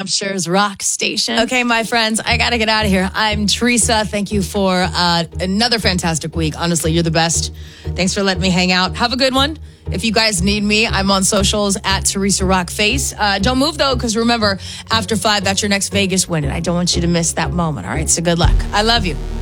Hampshire's Rock Station. Okay, my friends, I got to get out of here. I'm Teresa. Thank you for another fantastic week. Honestly, you're the best. Thanks for letting me hang out. Have a good one. If you guys need me, I'm on socials at Teresa Rockface. Don't move, though, because remember, after 5, that's your next Vegas win, and I don't want you to miss that moment, all right? So good luck. I love you.